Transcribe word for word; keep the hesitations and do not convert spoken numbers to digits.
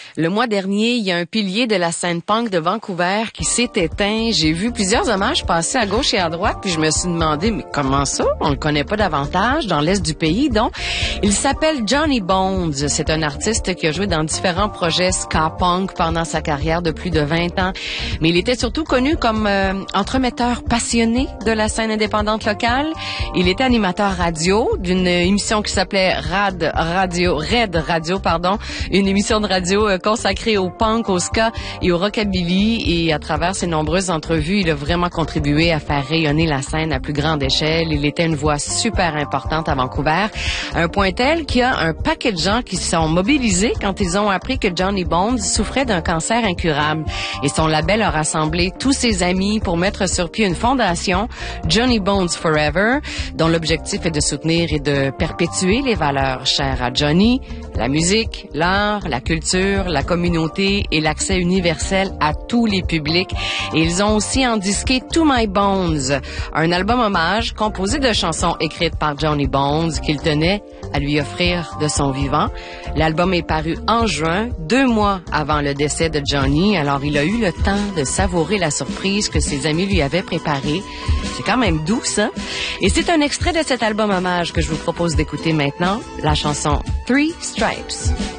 Le mois dernier, il y a un pilier de la scène punk de Vancouver qui s'est éteint. J'ai vu plusieurs hommages passer à gauche et à droite, puis je me suis demandé, mais comment ça? On le connaît pas davantage dans l'est du pays, donc. Il s'appelle Johnny Bones. C'est un artiste qui a joué dans différents projets ska punk pendant sa carrière de plus de vingt ans. Mais il était surtout connu comme euh, entremetteur passionné de la scène indépendante locale. Il était animateur radio d'une émission qui s'appelait Rad Radio, Red Radio, pardon, une émission de radio euh, consacré au punk, au ska et au rockabilly, et à travers ses nombreuses entrevues, il a vraiment contribué à faire rayonner la scène à plus grande échelle. Il était une voix super importante à Vancouver, à un point tel qu'il y a un paquet de gens qui se sont mobilisés quand ils ont appris que Johnny Bones souffrait d'un cancer incurable. Et son label a rassemblé tous ses amis pour mettre sur pied une fondation, Johnny Bones Forever, dont l'objectif est de soutenir et de perpétuer les valeurs chères à Johnny, la musique, l'art, la culture, la communauté et l'accès universel à tous les publics. Et ils ont aussi endisqué To My Bones, un album hommage composé de chansons écrites par Johnny Bones qu'il tenait à lui offrir de son vivant. L'album est paru en juin, deux mois avant le décès de Johnny, alors il a eu le temps de savourer la surprise que ses amis lui avaient préparée. C'est quand même doux, ça. Et c'est un extrait de cet album hommage que je vous propose d'écouter maintenant, la chanson Three Stripes.